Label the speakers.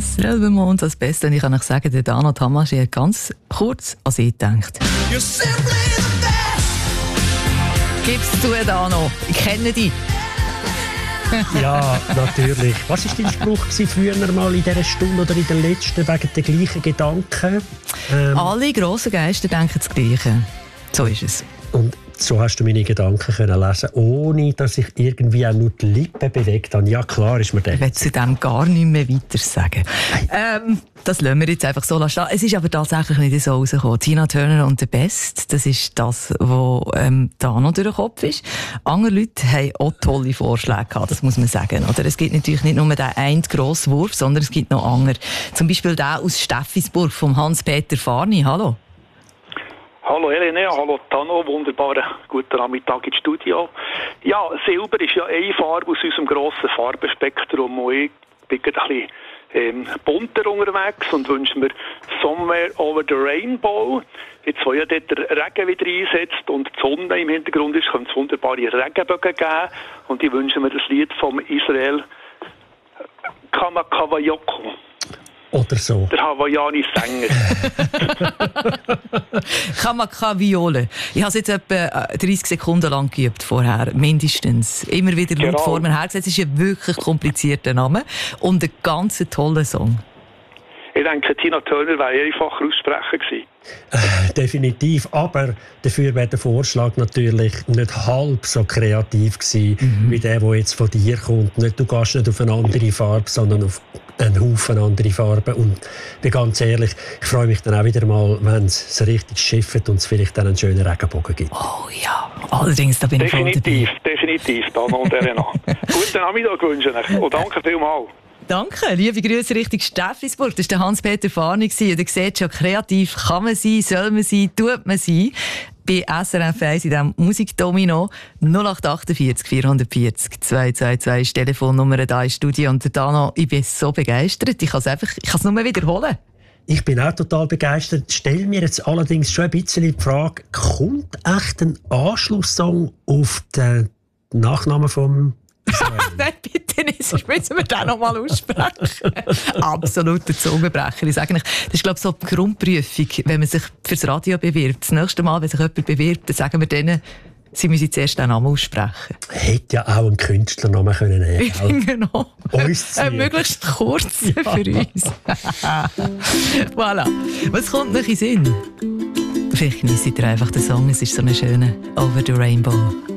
Speaker 1: das Mond, das Beste. Und ich kann euch sagen, der Dano Tamashi hat ganz kurz an sie gedacht. Gib's zu, Dano. Ich kenne dich.
Speaker 2: Ja, natürlich. Was war dein Spruch früher mal in dieser Stunde oder in der letzten wegen der gleichen Gedanken?
Speaker 1: Alle grossen Geister denken das Gleiche. So ist es.
Speaker 2: Und so hast du meine Gedanken können lesen, ohne dass ich irgendwie auch nur die Lippen bewegt habe. Ja, klar ist mir das.
Speaker 1: Ich will zu dem gar nicht mehr weiter sagen. Das lassen wir jetzt einfach so stehen. Es ist aber tatsächlich nicht so rausgekommen. Tina Turner und «The Best», das ist das, was da noch durch den Kopf ist. Andere Leute haben auch tolle Vorschläge gehabt, das muss man sagen. Oder es gibt natürlich nicht nur den einen grossen Wurf, sondern es gibt noch andere. Zum Beispiel der aus Steffisburg, vom Hans-Peter Farni. Hallo.
Speaker 3: Hallo Helene, hallo Tano, wunderbaren guten Nachmittag ins Studio. Ja, Silber ist ja eine Farbe aus unserem grossen Farbenspektrum und ich bin ein bisschen bunter unterwegs und wünsche mir «Somewhere over the Rainbow». Jetzt, wo ja dort der Regen wieder einsetzt und die Sonne im Hintergrund ist, könnte es wunderbare Regenbögen geben und ich wünsche mir das Lied vom Israel «Kamakawayoko».
Speaker 2: Oder so.
Speaker 3: Der Hawaiiani-Sänger.
Speaker 1: Kamakaviole. Ich habe es jetzt etwa 30 Sekunden lang geübt vorher, mindestens. Immer wieder laut vor mir hergesetzt. Es ist ein wirklich komplizierter Name und ein ganz toller Song.
Speaker 3: Ich denke, Tina Turner wäre einfacher aussprechen gewesen.
Speaker 2: Definitiv, aber dafür wäre der Vorschlag natürlich nicht halb so kreativ gewesen, wie der jetzt von dir kommt. Du gehst nicht auf eine andere Farbe, sondern auf einen Haufen andere Farben. Und ich bin ganz ehrlich, ich freue mich dann auch wieder mal, wenn es richtig schifft und es vielleicht dann einen schönen Regenbogen gibt.
Speaker 1: Oh ja, allerdings, da bin ich voll dabei.
Speaker 3: Definitiv, Dana und Elena. Guten Nachmittag wünsche ich und danke vielmals.
Speaker 1: Danke, liebe Grüße Richtung Steffisburg. Das war der Hans-Peter Farni. Und ihr seht schon, kreativ kann man sein, soll man sein, tut man sein. Bei SRF 1 in diesem Musikdomino 0848 440 222 ist die Telefonnummer da im Studio. Und Dano, ich bin so begeistert. Ich kann es nur wiederholen.
Speaker 2: Ich bin auch total begeistert. Stell mir jetzt allerdings schon ein bisschen die Frage, kommt echt ein Anschlusssong auf den Nachnamen vom
Speaker 1: Nein, bitte nicht, sonst müssen wir den noch mal aussprechen. Absoluter Zungenbrecher. Ich sage nicht, das ist, glaube ich, so die Grundprüfung, wenn man sich fürs Radio bewirbt. Das nächste Mal, wenn sich jemand bewirbt, dann sagen wir denen, sie müssen zuerst den Namen aussprechen.
Speaker 2: Hätte ja auch einen Künstlernamen können nehmen.
Speaker 1: Ich finde noch. Möglichst kurz für uns. Voilà. Was kommt noch in den Sinn? Vielleicht genießt ihr einfach den Song, es ist so ein schöner «Over the Rainbow».